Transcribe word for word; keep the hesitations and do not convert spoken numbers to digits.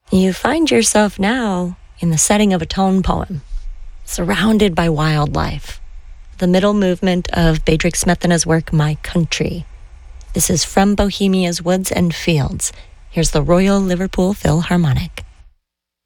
You find yourself now in the setting of a tone poem, surrounded by wildlife. The middle movement of Bedřich Smetana's work, My Country. This is From Bohemia's Woods and Fields. Here's the Royal Liverpool Philharmonic.